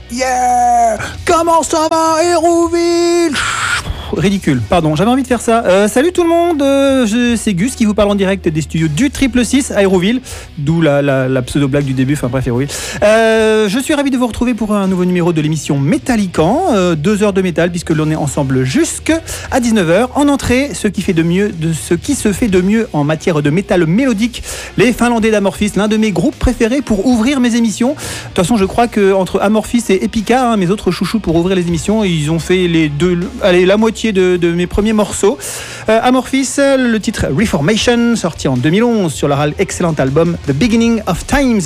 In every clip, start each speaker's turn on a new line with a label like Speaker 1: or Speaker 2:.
Speaker 1: Yeah! Comment ça va, Hérouville? Ridicule, pardon, j'avais envie de faire ça. Salut tout le monde, c'est Gus qui vous parle en direct des studios du 666 à Hérouville, d'où la pseudo-blague du début, enfin bref, Hérouville. Je suis ravi de vous retrouver pour un nouveau numéro de l'émission Métallican, 2 heures de métal, puisque l'on est ensemble jusqu'à 19h. En entrée, ce qui se fait de mieux en matière de métal mélodique, les Finlandais d'Amorphis, l'un de mes groupes préférés pour ouvrir mes émissions. De toute façon, je crois qu'entre Amorphis et Epica, mes autres chouchous pour ouvrir les émissions, ils ont fait la moitié de mes premiers morceaux. Amorphis, le titre Reformation, sorti en 2011 sur leur excellent album The Beginning of Times.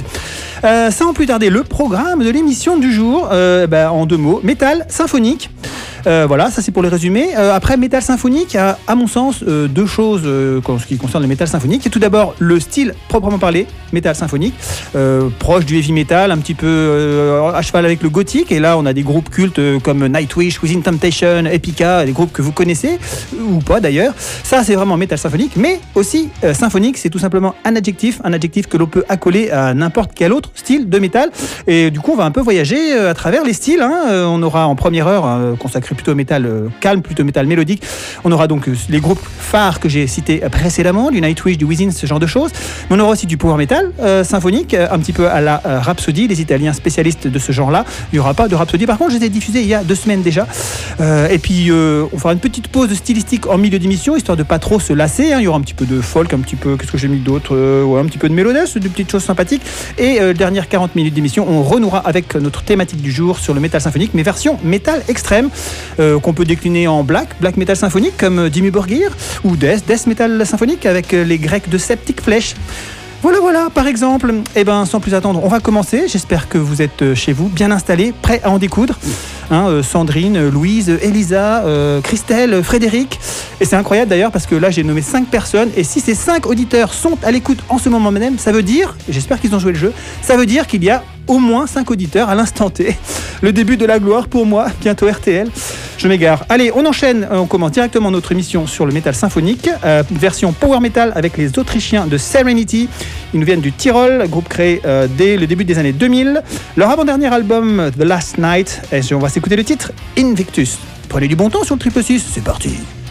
Speaker 1: Sans plus tarder, le programme de l'émission du jour, en 2 mots, métal symphonique. Voilà, ça c'est pour les résumés. Après, métal symphonique, à mon sens, 2 choses en ce qui concerne le métal symphonique. Tout d'abord, le style proprement parlé, métal symphonique, proche du heavy metal, un petit peu à cheval avec le gothique. Et là, on a des groupes cultes comme Nightwish, Within Temptation, Epica, des groupes que vous connaissez, ou pas d'ailleurs. Ça, c'est vraiment métal symphonique. Mais aussi, symphonique, c'est tout simplement un adjectif que l'on peut accoler à n'importe quel autre style de métal. Et du coup, on va un peu voyager à travers les styles. On aura en première heure consacré plutôt métal calme, plutôt métal mélodique. On aura donc les groupes phares que j'ai cités précédemment, du Nightwish, du Within, ce genre de choses. Mais on aura aussi du power metal symphonique, un petit peu à la Rhapsody, les Italiens spécialistes de ce genre-là. Il n'y aura pas de Rhapsody. Par contre, je les ai diffusés il y a 2 semaines déjà. Et puis, on fera une petite pause stylistique en milieu d'émission, histoire de pas trop se lasser. Il y aura un petit peu de folk, un petit peu, qu'est-ce que j'ai mis d'autre, un petit peu de mélodesse, de petites choses sympathiques. Et dernière 40 minutes d'émission, on renouera avec notre thématique du jour sur le métal symphonique, mais version métal extrême. Qu'on peut décliner en black metal symphonique comme Dimmu Borgir, ou death metal symphonique avec les Grecs de Septic Flesh. Voilà, par exemple. Sans plus attendre, on va commencer. J'espère que vous êtes chez vous, bien installés, prêts à en découdre. Sandrine, Louise, Elisa, Christelle, Frédéric. Et c'est incroyable d'ailleurs parce que là, j'ai nommé 5 personnes. Et si ces 5 auditeurs sont à l'écoute en ce moment même, ça veut dire, et j'espère qu'ils ont joué le jeu, ça veut dire qu'il y a au moins 5 auditeurs à l'instant T. Le début de la gloire pour moi, bientôt RTL. Je m'égare. Allez, on enchaîne, on commence directement notre émission sur le métal symphonique, version power metal avec les Autrichiens de Serenity. Ils nous viennent du Tyrol, groupe créé dès le début des années 2000. Leur avant-dernier album, The Last Night, et on va s'écouter le titre Invictus. Prenez du bon temps sur le 666, c'est parti.